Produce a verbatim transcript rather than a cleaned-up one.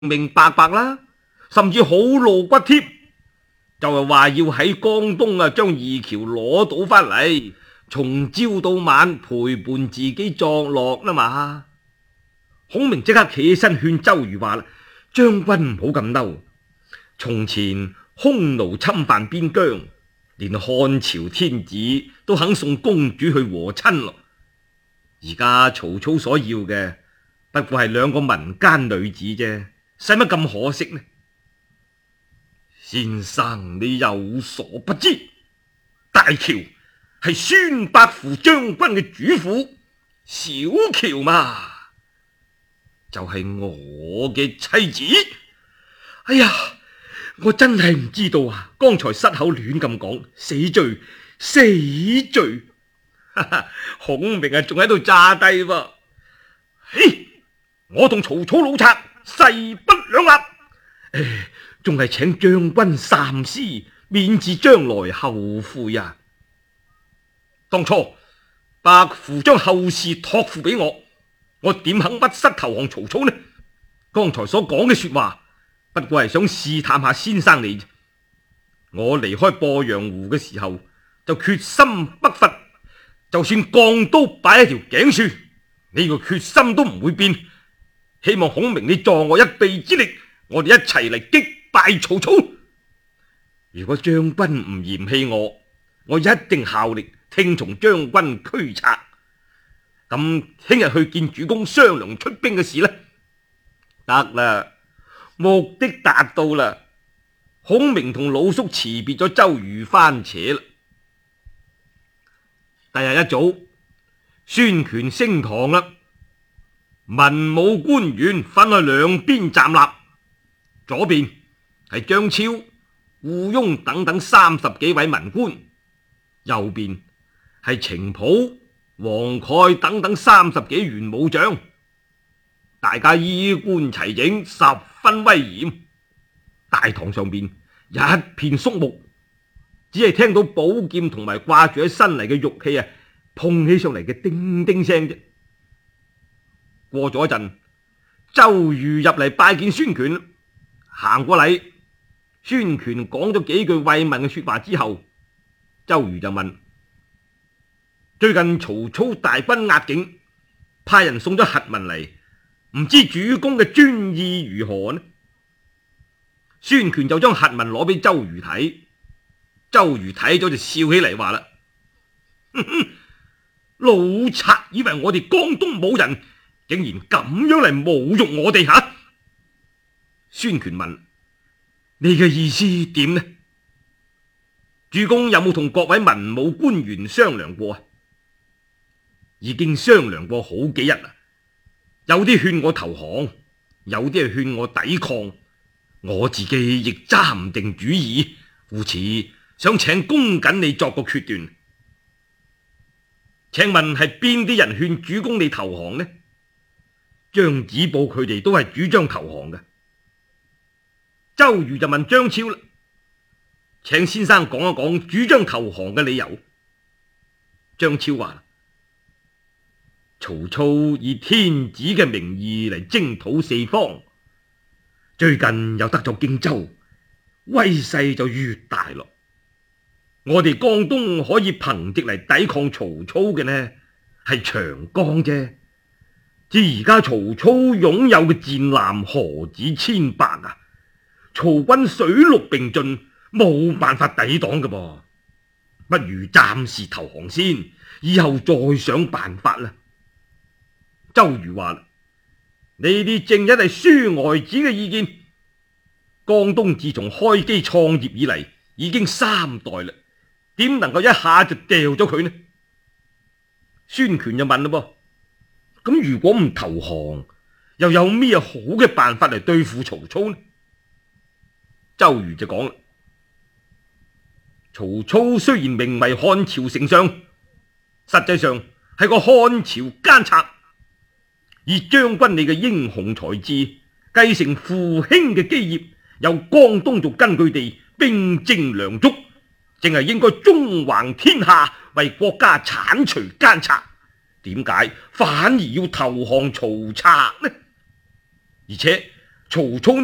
明白白啦，甚至好露骨添，就係話要喺江東啊將二喬攞到翻嚟，從朝到晚陪伴自己作樂啦嘛。孔明即刻企起身勸周瑜話啦：將軍唔好咁嬲，從前匈奴侵犯邊疆，連漢朝天子都肯送公主去和親咯。而家曹操所要嘅不過係兩個民間女子啫，使乜咁可惜呢？先生你有所不知，大喬係孫伯符將軍嘅主婦，小喬嘛就係、是、我嘅妻子。哎呀，我真係唔知道啊！剛才失口亂咁講，死罪死罪！哈哈，孔明啊，仲喺度詐帝喎！嘿，我同曹操老賊勢不兩立，誒，仲係請將軍三思，免至將來後悔啊！當初伯符將後事託付俾我，我點肯屈膝投降曹操呢？剛才所講嘅說話，不過係想試探下先生你。我離開鄱陽湖嘅時候，就決心北伐，就算鋼刀擺喺條頸處，呢個決心都唔會變。希望孔明你助我一臂之力，我哋一齊嚟擊敗曹操。如果將軍唔嫌棄我，我一定效力聽從將軍驅策。咁聽日去見主公商量出兵嘅事呢？得啦，目的達到啦。孔明同老叔辭別咗周瑜翻扯啦。第日一早，孫權升堂啦，文武官員分開兩邊站立，左邊係張超、胡雍等等三十幾位文官，右邊係程普、黃蓋等等三十幾員武將，大家衣冠齊整，十分威嚴。大堂上邊一片肅穆，只係聽到寶劍同埋掛住喺身嚟嘅玉器啊，碰起上嚟嘅叮叮聲啫。過咗一陣，周瑜入嚟拜見孫權，行過禮。孫權講咗幾句慰問嘅說話之後，周瑜就問：最近曹操大軍壓境，派人送咗檄文嚟，唔知主公嘅專意如何呢？孫權就將檄文攞俾周瑜睇，周瑜睇咗就笑起嚟話啦：哼哼，老賊以為我哋江東冇人，竟然咁樣嚟侮辱我哋吓！孫權問：你嘅意思點呢？主公有冇同各位文武官員商量過啊？已經商量過好幾日啦，有啲勸我投降，有啲係勸我抵抗，我自己亦揸唔定主意，故此想請公瑾你作個決斷。請問係邊啲人勸主公你投降呢？張子布佢哋都係主張投降嘅。周瑜就問張超啦：請先生講一講主張投降嘅理由。張超話：曹操以天子嘅名義嚟征討四方，最近又得咗荊州，威勢就越大咯。我哋江東可以憑藉嚟抵抗曹操嘅呢，係長江啫。至而家曹操擁有嘅戰艦何止千百啊！曹軍水陸並進，冇辦法抵擋嘅噃。不如暫時投降先，以後再想辦法啦。周瑜話啦：呢啲正一係書呆子嘅意見。江東自從開基創業以嚟，已經三代啦，點能夠一下就掉咗佢呢？孫權就問啦噃：咁如果唔投降，又有咩好嘅辦法嚟對付曹操呢？周瑜就講啦：曹操雖然名為漢朝丞相，實際上係個漢朝奸賊，以將軍你嘅英雄才智，繼承父兄嘅基業，由江東做根據地，兵精糧足，淨係應該縱橫天下，為國家鏟除奸賊。點解反而要投降曹賊呢？而且曹操